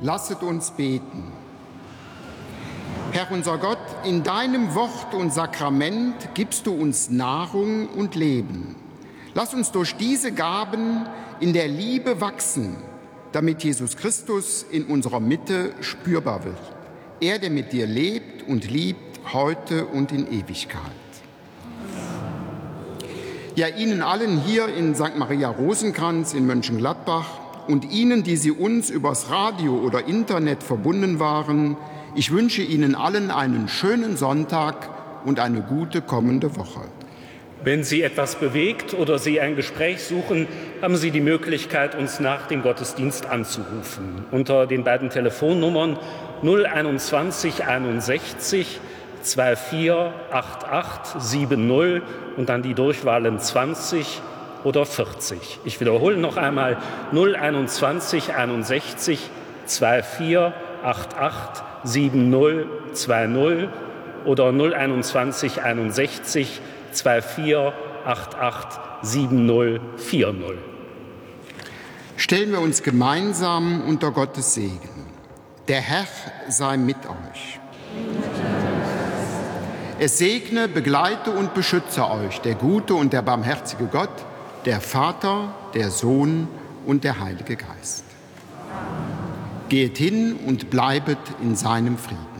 Lasset uns beten. Herr unser Gott, in deinem Wort und Sakrament gibst du uns Nahrung und Leben. Lass uns durch diese Gaben in der Liebe wachsen, damit Jesus Christus in unserer Mitte spürbar wird. Er, der mit dir lebt und liebt, heute und in Ewigkeit. Ja, Ihnen allen hier in St. Maria Rosenkranz in Mönchengladbach und Ihnen, die Sie uns übers Radio oder Internet verbunden waren, ich wünsche Ihnen allen einen schönen Sonntag und eine gute kommende Woche. Wenn Sie etwas bewegt oder Sie ein Gespräch suchen, haben Sie die Möglichkeit, uns nach dem Gottesdienst anzurufen. Unter den beiden Telefonnummern 021 61 24 88 70 und dann die Durchwahlen 20 oder 40. Ich wiederhole noch einmal 021 61 24 88 70 20 oder 021 61 24 88 70 40. Stellen wir uns gemeinsam unter Gottes Segen. Der Herr sei mit euch. Es segne, begleite und beschütze euch der gute und der barmherzige Gott, der Vater, der Sohn und der Heilige Geist. Geht hin und bleibet in seinem Frieden.